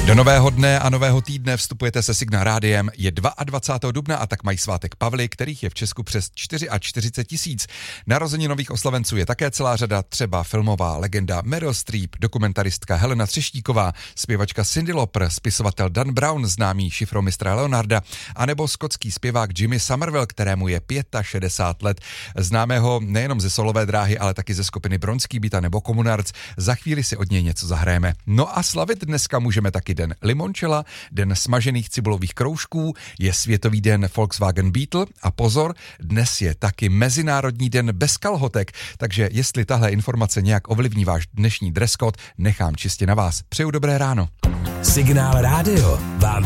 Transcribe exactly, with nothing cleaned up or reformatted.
Do nového dne a nového týdne vstupujete se Signál rádiem. Je dvacátého druhého dubna a tak mají svátek Pavly, kterých je v Česku přes čtyřicet čtyři tisíc. Narozeninových oslavenců je také celá řada, třeba filmová legenda Meryl Streep, dokumentaristka Helena Třeštíková, zpěvačka Cyndi Lauper, spisovatel Dan Brown, známý šifromistra Leonarda, anebo skotský zpěvák Jimmy Somerville, kterému je šedesát pět let. Známého nejenom ze solové dráhy, ale taky ze skupiny Bronský byt nebo Komunards. Za chvíli si od něj něco zahrajeme. No a slavit dneska můžeme taky den limončela, den smažených cibulových kroužků, je světový den Volkswagen Beetle a pozor, dnes je taky Mezinárodní den bez kalhotek, takže jestli tahle informace nějak ovlivní váš dnešní dress code, nechám čistě na vás. Přeju dobré ráno. Signál rádio vám